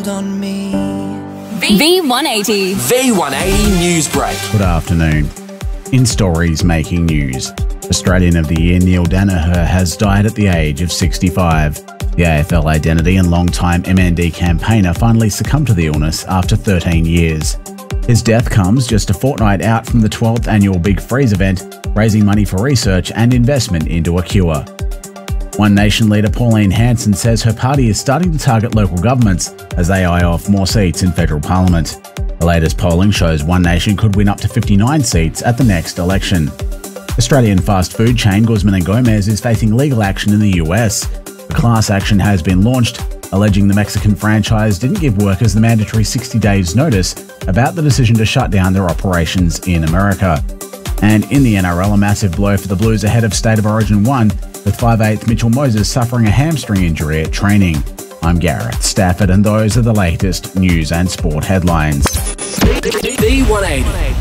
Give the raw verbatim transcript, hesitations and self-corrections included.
hold on me. V one eighty. V one eighty News Break. Good afternoon. In stories making news, Australian of the Year Neil Daniher has died at the age of sixty-five. The A F L identity and long-time M N D campaigner finally succumbed to the illness after thirteen years. His death comes just a fortnight out from the twelfth annual Big Freeze event, raising money for research and investment into a cure. One Nation leader Pauline Hanson says her party is starting to target local governments as they eye off more seats in federal parliament. The latest polling shows One Nation could win up to fifty-nine seats at the next election. Australian fast food chain Guzman and Gomez is facing legal action in the U S. A class action has been launched, alleging the Mexican franchise didn't give workers the mandatory sixty days notice about the decision to shut down their operations in America. And in the N R L, a massive blow for the Blues ahead of State of Origin one, with five eighth Mitchell Moses suffering a hamstring injury at training. I'm Gareth Stafford, and those are the latest news and sport headlines. V one eighty.